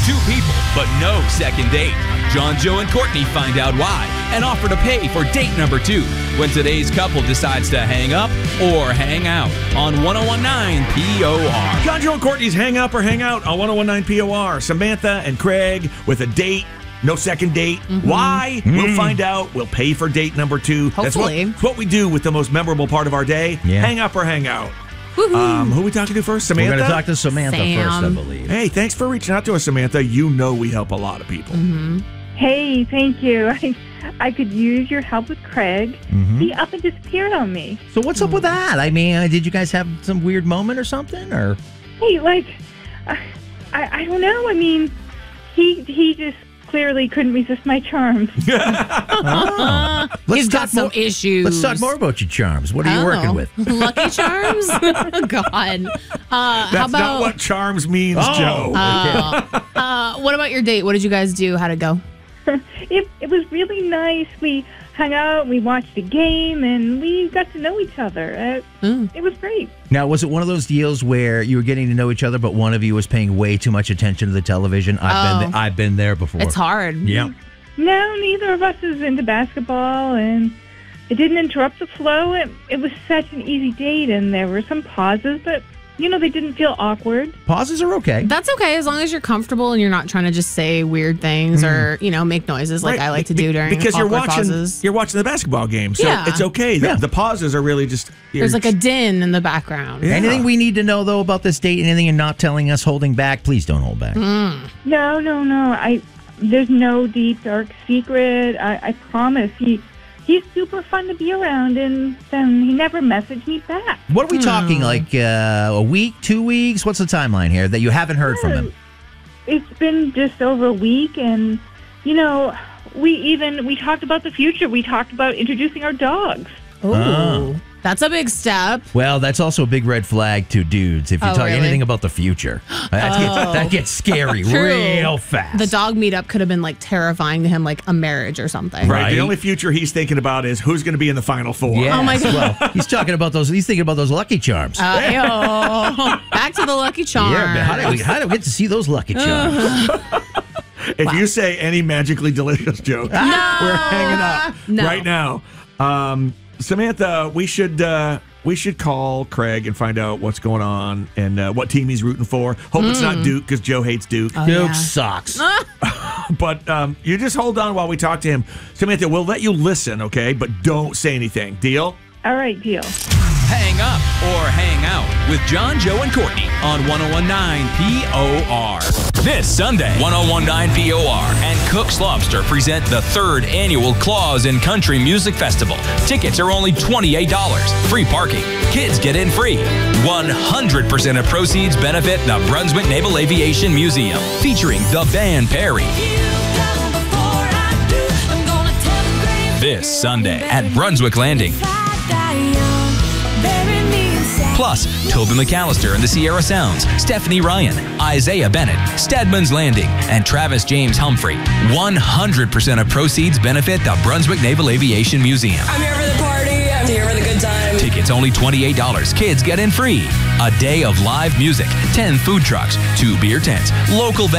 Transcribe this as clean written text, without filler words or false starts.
2 people, but no second date. John, Joe, and Courtney find out why and offer to pay for date number 2 when today's couple decides to hang up or hang out on 101.9 POR. John, Joe, and Courtney's Hang Up or Hang Out on 101.9 POR. Samantha and Craig with a date. No second date. Why? We'll find out. We'll pay for date number 2. Hopefully. That's what we do with the most memorable part of our day. Yeah. Hang up or hang out. Who are we talking to first? Samantha? We're going to talk to Samantha Sam. first, I believe. Hey, thanks for reaching out to us, Samantha. You know we help a lot of people. Hey, thank you. I could use your help with Craig. He up and disappeared on me. So what's up with that? I mean, did you guys have some weird moment or something? Or Hey, I don't know. I mean, he just clearly couldn't resist my charms. He's got some issues. Let's talk more about your charms. What are you working with? Lucky Charms? God. How That's about, not what charms means, Joe. what about your date? What did you guys do? How'd it go? It was really nice. We hung out, we watched a game, and we got to know each other. It was great. Now, was it one of those deals where you were getting to know each other, but one of you was paying way too much attention to the television? I've been there before. It's hard. Yeah. No, neither of us is into basketball, and it didn't interrupt the flow. It was such an easy date, and there were some pauses, but, they didn't feel awkward. Pauses are okay. That's okay as long as you're comfortable and you're not trying to just say weird things or, make noises like Right. I like to do during because awkward pauses. you're watching the basketball game, so Yeah. it's okay. The pauses are really just There's like a din in the background. Yeah. Anything we need to know, though, about this date? Anything you're not telling us, holding back? Please don't hold back. No. There's no deep, dark secret. I promise. He's super fun to be around, and then he never messaged me back. What are we talking, like a week, 2 weeks? What's the timeline here that you haven't heard from him? It's been just over a week, and, we talked about the future. We talked about introducing our dogs. Ooh. That's a big step. Well, that's also a big red flag to dudes if you talk really? anything about the future. That gets scary True. real fast. The dog meetup could have been like terrifying to him, like a marriage or something. Right. The only future he's thinking about is who's going to be in the Final Four. Yes. Oh my God. Well, he's talking about those. He's thinking about those Lucky Charms. Back to the Lucky Charm. Yeah, man. How do we get to see those Lucky Charms? If you say any magically delicious joke, we're hanging up right now. Samantha, we should call Craig and find out what's going on and what team he's rooting for. Hope it's not Duke because Joe hates Duke. Duke sucks. But you just hold on while we talk to him. Samantha, we'll let you listen, okay? But don't say anything. Deal? All right, deal. Hang up or hang out with John, Joe, and Courtney on 101.9 POR. This Sunday, 101.9 POR and Cook's Lobster present the 3rd annual Claws and Country Music Festival. Tickets are only $28. Free parking. Kids get in free. 100% of proceeds benefit the Brunswick Naval Aviation Museum, featuring the band Perry. This Sunday at Brunswick Landing. Plus, Toby McAllister and the Sierra Sounds, Stephanie Ryan, Isaiah Bennett, Stedman's Landing, and Travis James Humphrey. 100% of proceeds benefit the Brunswick Naval Aviation Museum. I'm here for the party. I'm here for the good time. Tickets only $28. Kids get in free. A day of live music, 10 food trucks, 2 beer tents, local